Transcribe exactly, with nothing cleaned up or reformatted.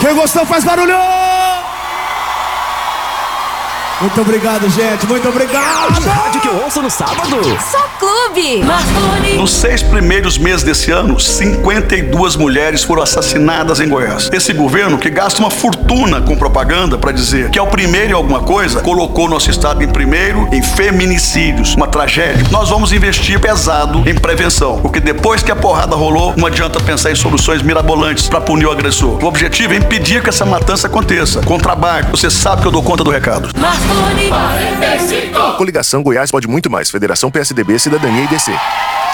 Quem gostou faz barulho! Muito obrigado, gente. Muito obrigado. Rádio que eu ouço no sábado. Só Clube. Marconi. Nos seis primeiros meses desse ano, cinquenta e duas mulheres foram assassinadas em Goiás. Esse governo, que gasta uma fortuna com propaganda para dizer que é o primeiro em alguma coisa, colocou nosso estado em primeiro em feminicídios. Uma tragédia. Nós vamos investir pesado em prevenção, porque depois que a porrada rolou, não adianta pensar em soluções mirabolantes para punir o agressor. O objetivo é impedir que essa matança aconteça. Com trabalho, você sabe que eu dou conta do recado. Marconi. quarenta e cinco. Coligação Goiás pode muito mais. Federação P S D B, Cidadania e D C.